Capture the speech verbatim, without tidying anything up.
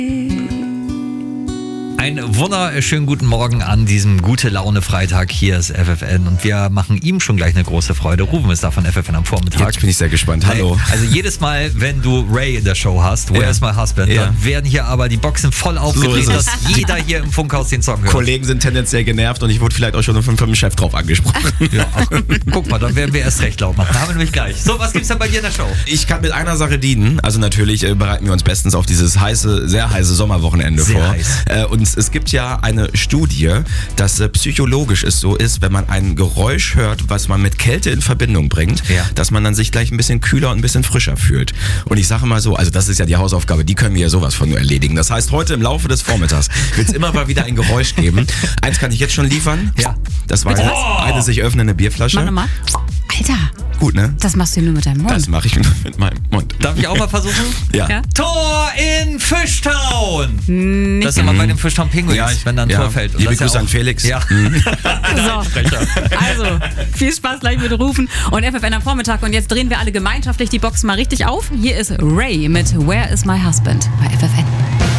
Einen wunderschönen guten Morgen an diesem Gute-Laune-Freitag. Hier ist F F N und wir machen ihm schon gleich eine große Freude. Rufen ist da von F F N am Vormittag. Jetzt bin ich sehr gespannt. Hallo. Also jedes Mal, wenn du Ray in der Show hast, Where Ja. is my husband, Ja. dann werden hier aber die Boxen voll aufgedreht, So ist dass es. jeder hier im Funkhaus den Song hört. Kollegen sind tendenziell genervt und ich wurde vielleicht auch schon von dem Chef drauf angesprochen. Ja, ach, guck mal, dann werden wir erst recht laut machen. Da haben wir nämlich gleich. So, was gibt's denn bei dir in der Show? Ich kann mit einer Sache dienen. Also natürlich äh, bereiten wir uns bestens auf dieses heiße, sehr heiße Sommerwochenende Sehr vor. heiß. Äh, und es gibt ja eine Studie, dass äh, psychologisch es so ist, wenn man ein Geräusch hört, was man mit Kälte in Verbindung bringt, Ja. dass man dann sich gleich ein bisschen kühler und ein bisschen frischer fühlt. Und ich sage mal so, also das ist ja die Hausaufgabe, die können wir ja sowas von nur erledigen. Das heißt, heute im Laufe des Vormittags wird es immer mal wieder ein Geräusch geben. Eins kann ich jetzt schon liefern. Ja. Das war Bitte jetzt was? eine sich öffnende Bierflasche. Mach nochmal. Alter, Gut, ne? das machst du nur mit deinem Mund. Das mache ich mit meinem Mund. Darf ich auch mal versuchen? Ja. Ja? Tor in Fischtown! Nicht Das ist immer bei dem Fischtown Pinguins, Ja, ich- wenn da ein ja. Tor fällt. Und Liebe das ist ja Grüße auch- an Felix. Ja. so. Also, viel Spaß gleich mit Rufen und F F N am Vormittag. Und jetzt drehen wir alle gemeinschaftlich die Boxen mal richtig auf. Hier ist Ray mit Where is my husband bei F F N.